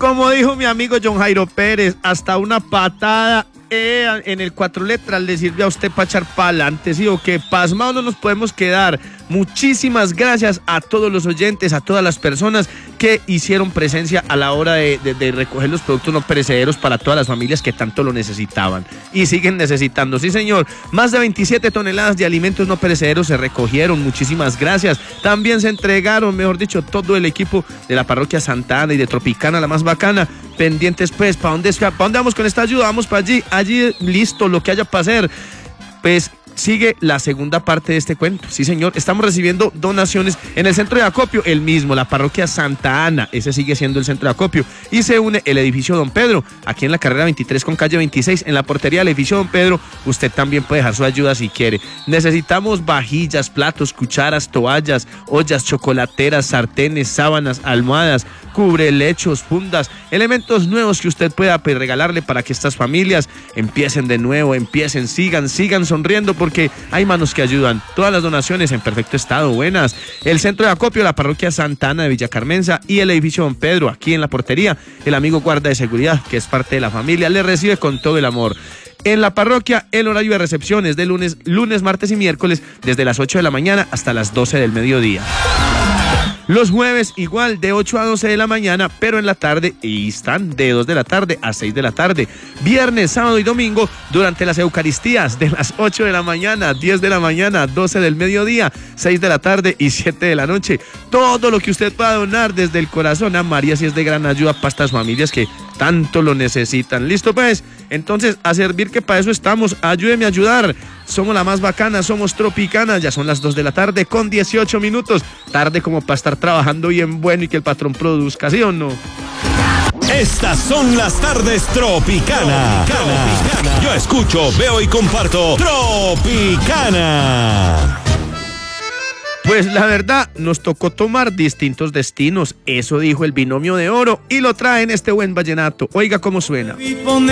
Como dijo mi amigo John Jairo Pérez, hasta una patada en el 4 letras le sirve a usted para echar para adelante, ¿sí? O que pasmados no nos podemos quedar. Muchísimas gracias a todos los oyentes, a todas las personas que hicieron presencia a la hora de recoger los productos no perecederos para todas las familias que tanto lo necesitaban y siguen necesitando. Sí, señor, más de 27 toneladas de alimentos no perecederos se recogieron, muchísimas gracias. También se entregaron, mejor dicho, todo el equipo de la parroquia Santa Ana y de Tropicana, la más bacana. Pendientes, pues, ¿para dónde vamos con esta ayuda? Vamos para allí, listo, lo que haya para hacer. Pues sigue la segunda parte de este cuento. Sí, señor, estamos recibiendo donaciones en el centro de acopio, el mismo, la parroquia Santa Ana, ese sigue siendo el centro de acopio, y se une el edificio Don Pedro, aquí en la carrera 23 con calle 26, en la portería del edificio Don Pedro. Usted también puede dejar su ayuda si quiere. Necesitamos vajillas, platos, cucharas, toallas, ollas, chocolateras, sartenes, sábanas, almohadas, cubrelechos, fundas, elementos nuevos que usted pueda regalarle para que estas familias empiecen de nuevo, sigan sonriendo, porque hay manos que ayudan. Todas las donaciones en perfecto estado, buenas. El centro de acopio, la parroquia Santa Ana de Villa Carmenza y el edificio Don Pedro, aquí en la portería, el amigo guarda de seguridad, que es parte de la familia, le recibe con todo el amor. En la parroquia, el horario de recepción es de lunes, martes y miércoles, desde las 8 de la mañana hasta las 12 del mediodía. Los jueves igual de 8 a 12 de la mañana, pero en la tarde, y están de 2 de la tarde a 6 de la tarde. Viernes, sábado y domingo durante las Eucaristías de las 8 de la mañana, 10 de la mañana, 12 del mediodía, 6 de la tarde y 7 de la noche. Todo lo que usted pueda donar desde el corazón a María, si es de gran ayuda para estas familias que tanto lo necesitan. ¿Listo, pues? Entonces, a servir, que para eso estamos. Ayúdeme a ayudar. Somos la más bacana, somos Tropicana. Ya son las 2 de la tarde con 18 minutos. Tarde como para estar trabajando bien bueno y que el patrón produzca, ¿sí o no? Estas son las tardes Tropicana. Yo escucho, veo y comparto Tropicana. Pues la verdad, nos tocó tomar distintos destinos. Eso dijo el binomio de oro y lo trae en este buen vallenato. Oiga cómo suena.